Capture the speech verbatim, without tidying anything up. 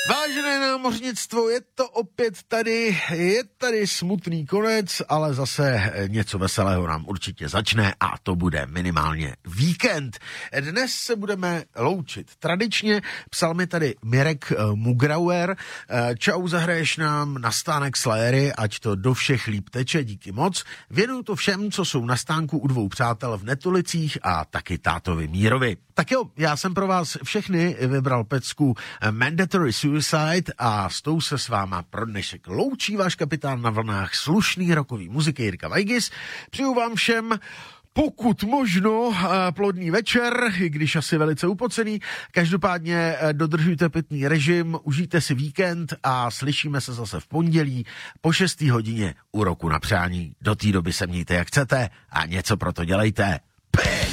Vážené námořnictvo, je to opět tady, je tady smutný konec, ale zase něco veselého nám určitě začne a to bude minimálně víkend. Dnes se budeme loučit. Tradičně psal mi tady Mirek Mugrauer. Čau, zahraješ nám na stánek Slayery, ať to do všech líp teče, díky moc. Věnuju to všem, co jsou na stánku u dvou přátel v Netolicích a taky tátovi Mírovi. Tak jo, já jsem pro vás všechny vybral pecku Mandatory Suicide a s tou se s váma pro dnešek loučí váš kapitán na vlnách slušný rokový muziky Jirka Vajgis. Přeju vám všem pokud možno plodný večer, i když asi velice upocený. Každopádně dodržujte pitný režim, užijte si víkend a slyšíme se zase v pondělí po šesté hodině u Roku na přání. Do té doby se mějte jak chcete a něco pro to dělejte. Pech!